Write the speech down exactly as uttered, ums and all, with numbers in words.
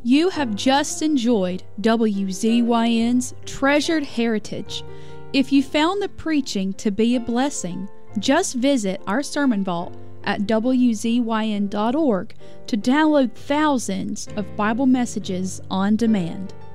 You have just enjoyed W Z Y N's Treasured Heritage. If you found the preaching to be a blessing, just visit our sermon vault at W Z Y N dot org to download thousands of Bible messages on demand.